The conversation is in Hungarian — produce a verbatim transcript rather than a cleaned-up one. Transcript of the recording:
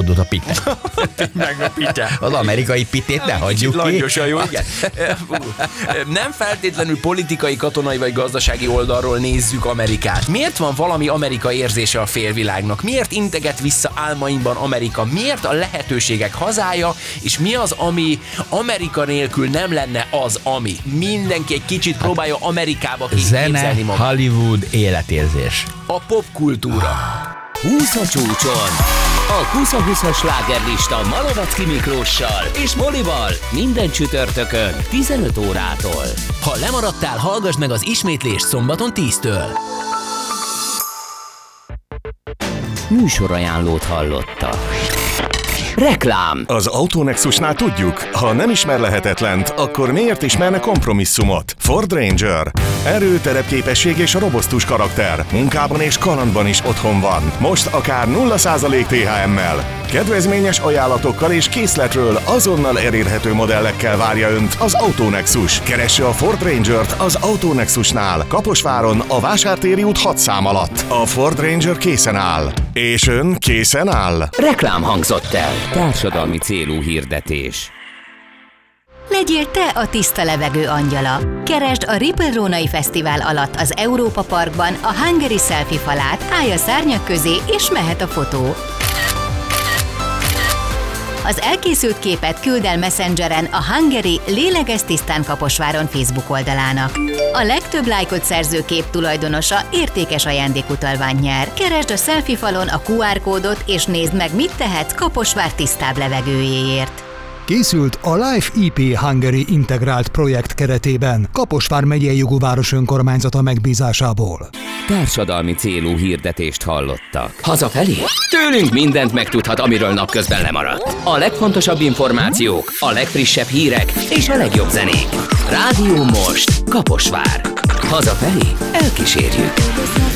károsodott a pite. Meg a pite. Az amerikai pitét ne hagyjuk ki. Langyosan jó, igen. Nem feltétlenül politikai, katonai vagy gazdasági oldalról nézzük Amerikát. Miért van valami Amerika érzése a félvilágnak? Miért integet vissza álmaimban Amerika? Miért a lehetőségek hazája? És mi az, ami Amerika nélkül nem lenne az, ami? Mindenki egy kicsit próbálja Amerikába képzelni Zene, magát. Hollywood, életérzés. A popkultúra. húsz a csúcson. A húsz-húszas slágerlista Malovecki Miklóssal és Molival minden csütörtökön tizenöt órától. Ha lemaradtál, hallgass meg az ismétlést szombaton tíztől. Műsorajánlót hallotta. Reklám. Az Autonexusnál tudjuk, ha nem ismer lehetetlent, akkor miért ismerne kompromisszumot? Ford Ranger. Erő, terepképesség és robosztus karakter. Munkában és kalandban is otthon van. Most akár nulla százalék té há emmel. Kedvezményes ajánlatokkal és készletről azonnal elérhető modellekkel várja Önt az Autonexus. Keresse a Ford Rangert az Autonexusnál, Kaposváron, a Vásártéri út hat szám alatt. A Ford Ranger készen áll. És Ön készen áll? Reklám hangzott el. Társadalmi célú hirdetés. Legyél te a tiszta levegő angyala. Keresd a Ripple Rónai Fesztivál alatt az Európa Parkban a Hungary Selfie falát, állj a szárnyak közé és mehet a fotó. Az elkészült képet küld el Messengeren a Hungary Lélegez tisztán Kaposváron Facebook oldalának. A legtöbb lájkot szerző kép tulajdonosa értékes ajándékutalványt nyer. Keresd a selfie falon a kú ár kódot és nézd meg, mit tehetsz Kaposvár tisztább levegőjéért. Készült a Life í pé Hungary integrált projekt keretében, Kaposvár megyei jogúváros önkormányzata megbízásából. Társadalmi célú hirdetést hallottak. Hazafelé? Tőlünk mindent megtudhat, amiről napközben lemaradt. A legfontosabb információk, a legfrissebb hírek és a legjobb zenék. Rádió Most, Kaposvár. Hazafelé elkísérjük.